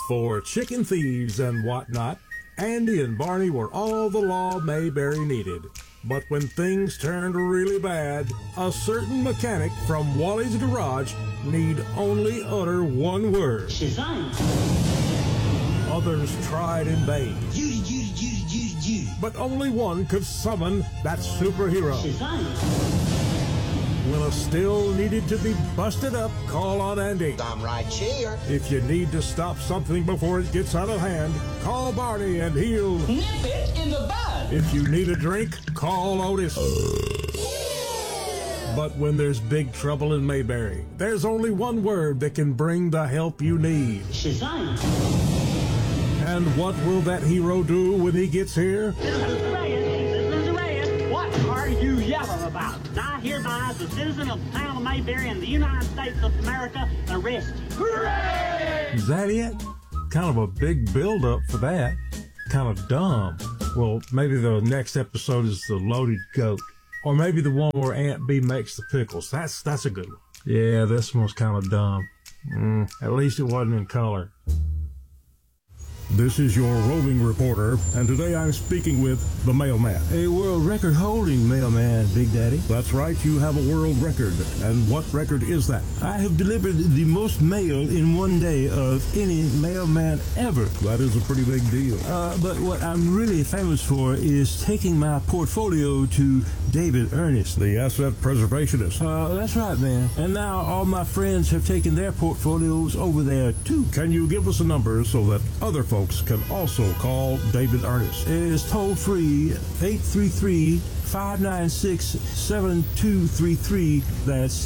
For chicken thieves and whatnot, Andy and Barney were all the law Mayberry needed. But when things turned really bad, a certain mechanic from Wally's garage need only utter one word. Shazam! Others tried in vain. Judy, Judy, Judy, Judy, Judy. But only one could summon that superhero. Shazam! When a still needed to be busted up, call on Andy. I'm right here. If you need to stop something before it gets out of hand, call Barney and he'll Nip it in the bud! If you need a drink, call Otis. But when there's big trouble in Mayberry, there's only one word that can bring the help you need. Shazam! And what will that hero do when he gets here? Citizen Reyes, what are you yelling about? I hereby, as a citizen of the town of Mayberry in the United States of America, arrest you. Hooray! Is that it? Kind of a big build-up for that. Kind of dumb. Well, maybe the next episode is the loaded goat. Or maybe the one where Aunt Bee makes the pickles. That's a good one. Yeah, this one's kind of dumb. At least it wasn't in color. This is your roving reporter, and today I'm speaking with the mailman. A world record holding mailman, Big Daddy. That's right, you have a world record. And what record is that? I have delivered the most mail in one day of any mailman ever. That is a pretty big deal. But what I'm really famous for is taking my portfolio to David Ernest, the asset preservationist. That's right, man. And now all my friends have taken their portfolios over there, too. Can you give us a number so that other folks can also call David Ernest? It is toll free 833-596-7233. That's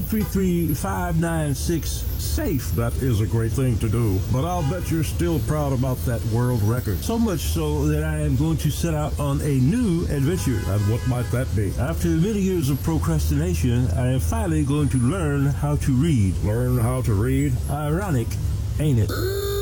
833-596-SAFE. That is a great thing to do, but I'll bet you're still proud about that world record. So much so that I am going to set out on a new adventure. And what might that be? After many years of procrastination, I am finally going to learn how to read. Learn how to read? Ironic, ain't it?